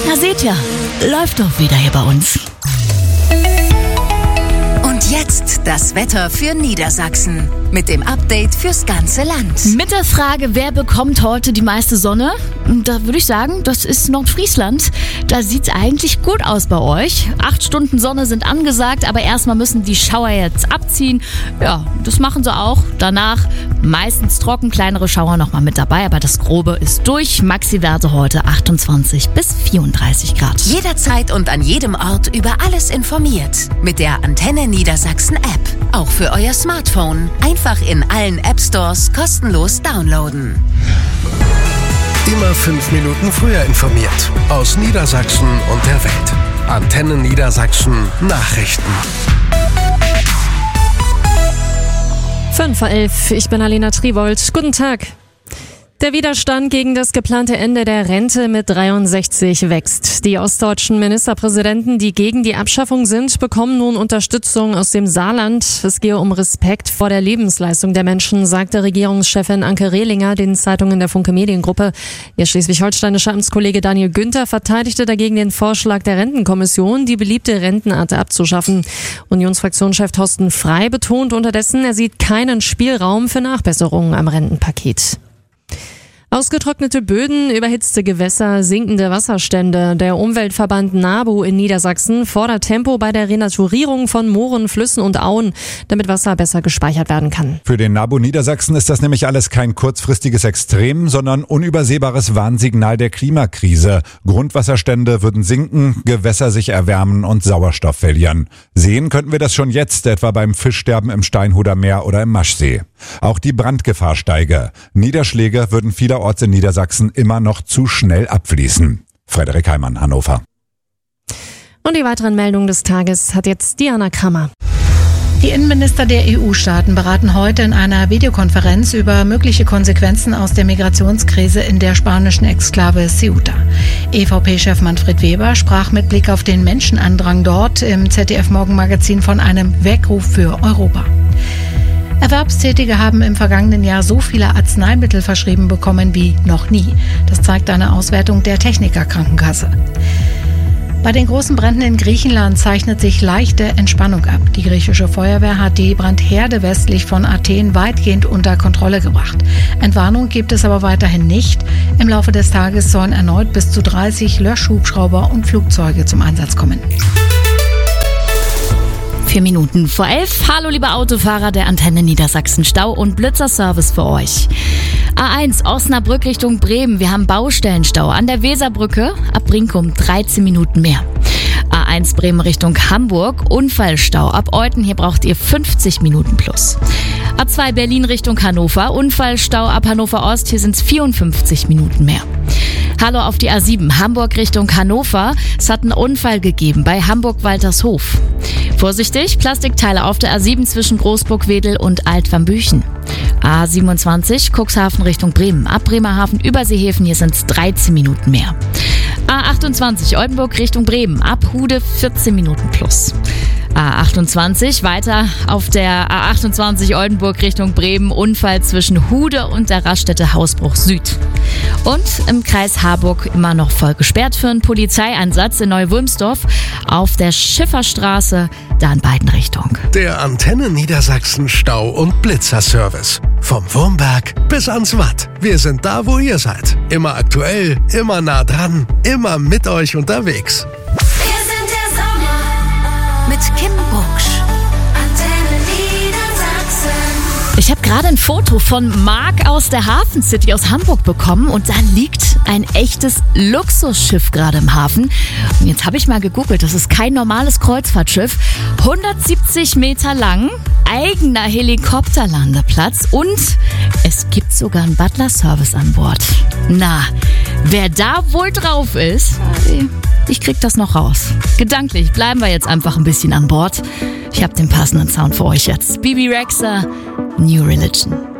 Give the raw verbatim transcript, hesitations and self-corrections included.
Na seht ihr, läuft doch wieder hier bei uns. Und jetzt das Wetter für Niedersachsen mit dem Update fürs ganze Land. Mit der Frage, wer bekommt heute die meiste Sonne? Da würde ich sagen, das ist Nordfriesland. Da sieht es eigentlich gut aus bei euch. Acht Stunden Sonne sind angesagt, aber erstmal müssen die Schauer jetzt abziehen. Ja, das machen sie auch. Danach meistens trocken, kleinere Schauer nochmal mit dabei, aber das Grobe ist durch. Maxi-Werte heute achtundzwanzig bis vierunddreißig Grad. Jederzeit und an jedem Ort über alles informiert. Mit der Antenne Niedersachsen App. Auch für euer Smartphone. Einfach in allen App-Stores kostenlos downloaden. Immer fünf Minuten früher informiert. Aus Niedersachsen und der Welt. Antenne Niedersachsen Nachrichten. fünf vor elf, ich bin Alena Triwold. Guten Tag. Der Widerstand gegen das geplante Ende der Rente mit dreiundsechzig wächst. Die ostdeutschen Ministerpräsidenten, die gegen die Abschaffung sind, bekommen nun Unterstützung aus dem Saarland. Es gehe um Respekt vor der Lebensleistung der Menschen, sagte Regierungschefin Anke Rehlinger den Zeitungen der Funke Mediengruppe. Ihr schleswig-holsteinischer Amtskollege Daniel Günther verteidigte dagegen den Vorschlag der Rentenkommission, die beliebte Rentenart abzuschaffen. Unionsfraktionschef Thorsten Frey betont unterdessen, er sieht keinen Spielraum für Nachbesserungen am Rentenpaket. Ausgetrocknete Böden, überhitzte Gewässer, sinkende Wasserstände. Der Umweltverband NABU in Niedersachsen fordert Tempo bei der Renaturierung von Mooren, Flüssen und Auen, damit Wasser besser gespeichert werden kann. Für den NABU Niedersachsen ist das nämlich alles kein kurzfristiges Extrem, sondern unübersehbares Warnsignal der Klimakrise. Grundwasserstände würden sinken, Gewässer sich erwärmen und Sauerstoff verlieren. Sehen könnten wir das schon jetzt, etwa beim Fischsterben im Steinhuder Meer oder im Maschsee. Auch die Brandgefahr steige. Niederschläge würden vielerorts in Niedersachsen immer noch zu schnell abfließen. Frederik Heimann, Hannover. Und die weiteren Meldungen des Tages hat jetzt Diana Krammer. Die Innenminister der E U-Staaten beraten heute in einer Videokonferenz über mögliche Konsequenzen aus der Migrationskrise in der spanischen Exklave Ceuta. E V P-Chef Manfred Weber sprach mit Blick auf den Menschenandrang dort im Z D F-Morgenmagazin von einem Weckruf für Europa. Erwerbstätige haben im vergangenen Jahr so viele Arzneimittel verschrieben bekommen wie noch nie. Das zeigt eine Auswertung der Techniker-Krankenkasse. Bei den großen Bränden in Griechenland zeichnet sich leichte Entspannung ab. Die griechische Feuerwehr hat die Brandherde westlich von Athen weitgehend unter Kontrolle gebracht. Entwarnung gibt es aber weiterhin nicht. Im Laufe des Tages sollen erneut bis zu dreißig Löschhubschrauber und Flugzeuge zum Einsatz kommen. Vier Minuten vor elf. Hallo liebe Autofahrer der Antenne Niedersachsen. Stau- und Blitzerservice für euch. A eins Osnabrück Richtung Bremen. Wir haben Baustellenstau an der Weserbrücke. Ab Brinkum dreizehn Minuten mehr. A eins Bremen Richtung Hamburg. Unfallstau ab Euten. Hier braucht ihr fünfzig Minuten plus. A zwei Berlin Richtung Hannover. Unfallstau ab Hannover Ost. Hier sind es vierundfünfzig Minuten mehr. Hallo auf die A sieben Hamburg Richtung Hannover. Es hat einen Unfall gegeben bei Hamburg-Waltershof. Vorsichtig, Plastikteile auf der A sieben zwischen Großburg-Wedel und Alt-Wambüchen. A siebenundzwanzig Cuxhaven Richtung Bremen. Ab Bremerhaven Überseehäfen, hier sind es dreizehn Minuten mehr. A achtundzwanzig Oldenburg Richtung Bremen. Ab Hude vierzehn Minuten plus. A achtundzwanzig, weiter auf der A achtundzwanzig Oldenburg Richtung Bremen, Unfall zwischen Hude und der Raststätte Hausbruch Süd. Und im Kreis Harburg immer noch voll gesperrt für einen Polizeieinsatz in Neu-Wulmsdorf auf der Schifferstraße, da in beiden Richtungen. Der Antenne Niedersachsen Stau- und Blitzerservice. Vom Wurmberg bis ans Watt. Wir sind da, wo ihr seid. Immer aktuell, immer nah dran, immer mit euch unterwegs. Mit Kim Bucksch. Antenne Niedersachsen. Ich habe gerade ein Foto von Marc aus der Hafen City aus Hamburg bekommen und da liegt ein echtes Luxusschiff gerade im Hafen. Und jetzt habe ich mal gegoogelt, das ist kein normales Kreuzfahrtschiff. hundertsiebzig Meter lang, eigener Helikopterlandeplatz und es gibt sogar einen Butler-Service an Bord. Na, wer da wohl drauf ist, ich krieg das noch raus. Gedanklich bleiben wir jetzt einfach ein bisschen an Bord. Ich habe den passenden Sound für euch jetzt. Bibi Rexha, New Religion.